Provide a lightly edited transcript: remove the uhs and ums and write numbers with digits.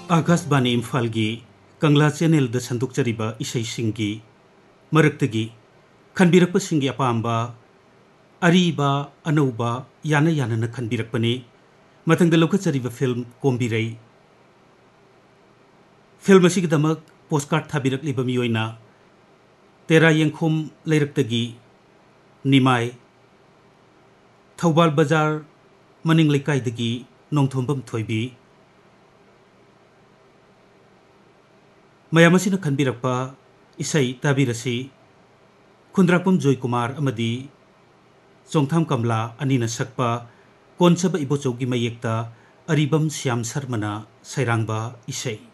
आकाशवाणी इम्फाल की कंगला channel the संदुकचरिबा इसैसिंगी मरक्तगी खनबिरकपसिंगी अपांबा Areeba अनौबा Yana Yana खनबिरकपने मथंगद लौखचरिबा film कोम्बिरई film असिगदमक postcard थाबिरकलिबा मियोइना तेरा यंखोम लेरक्तगी निमाय थौबाल बाजार मनिंग लेकाइदगी नोंथोंबम थोइबी मयामसिना खनबिरकपा इसै ताबिरसी खुंद्राकपम जॉय कुमार अमदी चोंगथाम कमला अनिना सकपा कोनसबा इबोचौगी मयेक्ता अरिबम श्याम शर्मना सैरांबा इसै